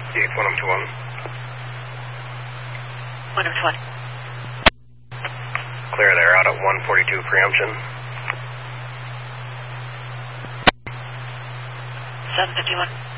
Yates 121. 121. Clear there, out at 142 preemption. 751.